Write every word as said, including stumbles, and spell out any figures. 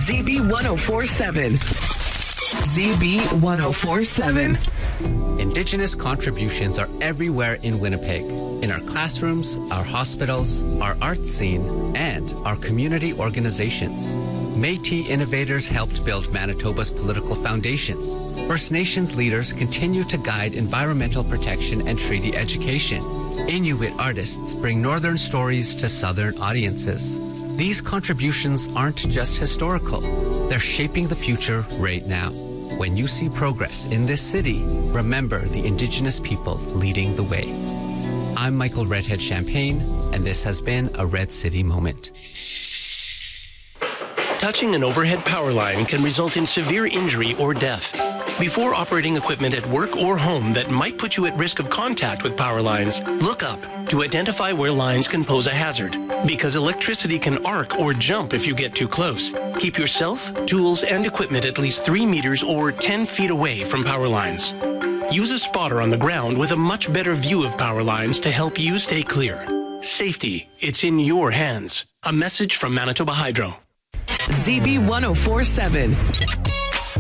Z B ten forty-seven. Z B ten forty-seven. Indigenous contributions are everywhere in Winnipeg, in our classrooms, our hospitals, our art scene, and our community organizations. Métis innovators helped build Manitoba's political foundations. First Nations leaders continue to guide environmental protection and treaty education. Inuit artists bring northern stories to southern audiences. These contributions aren't just historical, they're shaping the future right now. When you see progress in this city, remember the Indigenous people leading the way. I'm Michael Redhead Champagne, and this has been a Red City Moment. Touching an overhead power line can result in severe injury or death. Before operating equipment at work or home that might put you at risk of contact with power lines, look up to identify where lines can pose a hazard, because electricity can arc or jump if you get too close. Keep yourself, tools, and equipment at least three meters or ten feet away from power lines. Use a spotter on the ground with a much better view of power lines to help you stay clear. Safety, it's in your hands. A message from Manitoba Hydro. Z B ten forty-seven.